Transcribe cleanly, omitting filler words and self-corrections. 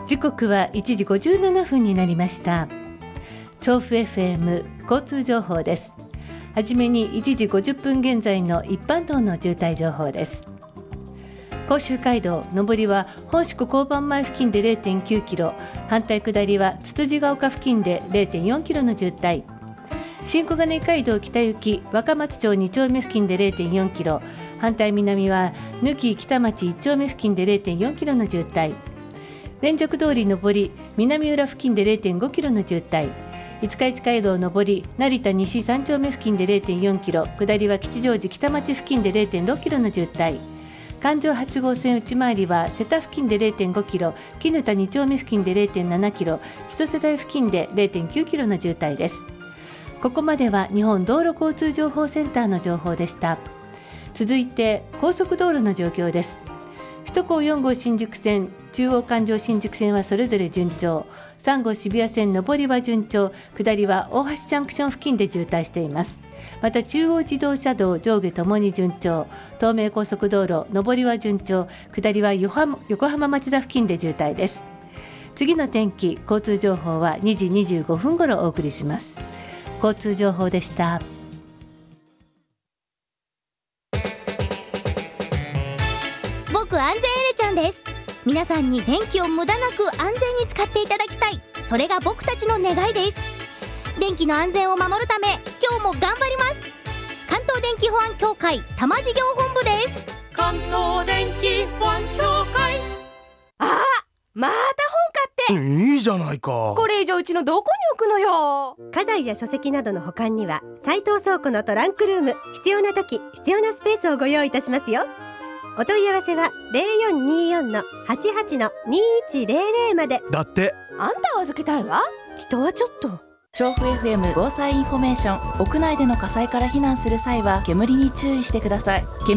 時刻は1時57分になりました。調布 FM 交通情報です。はじめに1時50分現在の一般道の渋滞情報です。甲州街道上りは本宿交番前付近で 0.9 キロ、反対下りはつつじが丘付近で 0.4 キロの渋滞。新小金井街道北行き若松町2丁目付近で 0.4 キロ、反対南は貫北町1丁目付近で 0.4 キロの渋滞。連続通り上り南浦付近で 0.5 キロの渋滞。五日市街道上り成田西3丁目付近で 0.4 キロ、下りは吉祥寺北町付近で 0.6 キロの渋滞。環状8号線内回りは瀬田付近で 0.5 キロ、絹田2丁目付近で 0.7 キロ、千歳台付近で 0.9 キロの渋滞です。ここまでは日本道路交通情報センターの情報でした。続いて高速道路の状況です。首都高4号新宿線、中央環状新宿線はそれぞれ順調、3号渋谷線上りは順調、下りは大橋ジャンクション付近で渋滞しています。また中央自動車道上下ともに順調、東名高速道路上りは順調、下りは横浜町田付近で渋滞です。次の天気交通情報は2時25分ごろお送りします。交通情報でした。 僕安全エレちゃんです。皆さんに電気を無駄なく安全に使っていただきたい、それが僕たちの願いです。電気の安全を守るため今日も頑張ります。関東電気保安協会多摩事業本部です。 関東電気保安協会。 また本買って。 いいじゃないか。 これ以上うちのどこに置くのよ。 家財や書籍などの保管には斉藤倉庫のトランクルーム、必要な時必要なスペースをご用意いたしますよ。お問い合わせは 0424-88-2100 まで。 だって。 あんたを預けたいわ。 人はちょっと。 調布 FM 防災インフォメーション。屋内での火災から避難する際は煙に注意してください。